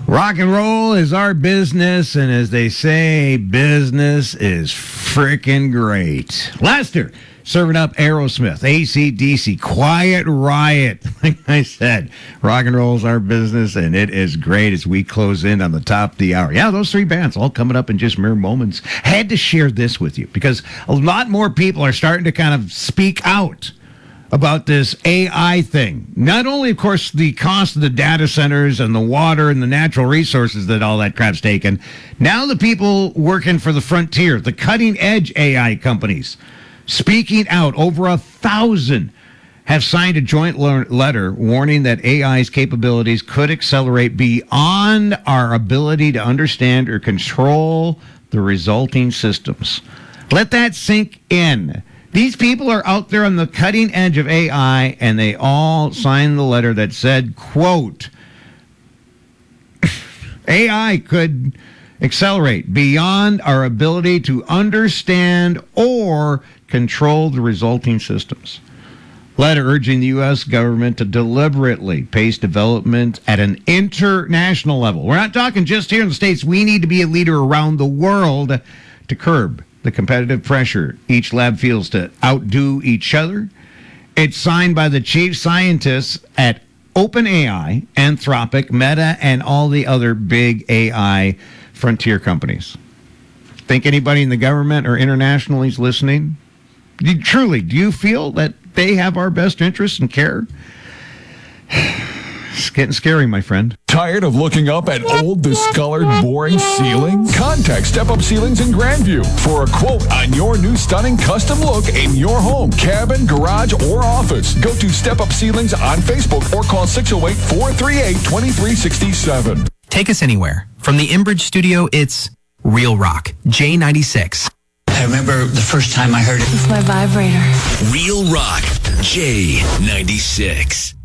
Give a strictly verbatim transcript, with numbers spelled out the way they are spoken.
Rock and roll is our business, and as they say, business is freaking great. Lester, serving up Aerosmith, A C D C, Quiet Riot. Like I said, rock and roll is our business, and it is great as we close in on the top of the hour. Yeah, those three bands all coming up in just mere moments. Had to share this with you because a lot more people are starting to kind of speak out about this A I thing. Not only, of course, the cost of the data centers and the water and the natural resources that all that crap's taken. Now the people working for the frontier, the cutting-edge A I companies, speaking out. Over a thousand have signed a joint le- letter warning that A I's capabilities could accelerate beyond our ability to understand or control the resulting systems. Let that sink in. These people are out there on the cutting edge of A I, and they all signed the letter that said, quote, A I could accelerate beyond our ability to understand or control the resulting systems. Letter urging the U S government to deliberately pace development at an international level. We're not talking just here in the States. We need to be a leader around the world to curb the competitive pressure each lab feels to outdo each other. It's signed by the chief scientists at OpenAI, Anthropic, Meta, and all the other big A I frontier companies. Think anybody in the government or internationally is listening? Do you, truly, do you feel that they have our best interests and care? It's getting scary, my friend. Tired of looking up at old, discolored, boring ceilings? Contact Step Up Ceilings in Grandview for a quote on your new stunning custom look in your home, cabin, garage, or office. Go to Step Up Ceilings on Facebook or call six oh eight, four three eight, two three six seven. Take us anywhere. From the Inbridge studio, it's Real Rock, J ninety-six. I remember the first time I heard it. It's my vibrator. Real Rock, J ninety-six.